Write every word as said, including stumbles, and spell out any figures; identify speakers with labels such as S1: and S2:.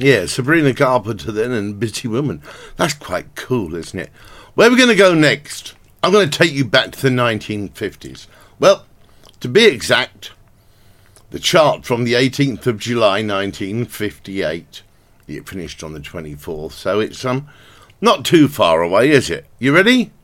S1: Yeah, Sabrina Carpenter then and Busy Woman. That's quite cool, isn't it? Where are we going to go next? I'm going to take you back to the nineteen fifties. Well, to be exact, the chart from the eighteenth of July nineteen fifty-eight. It finished on the twenty-fourth, so it's um not too far away, is it? You ready?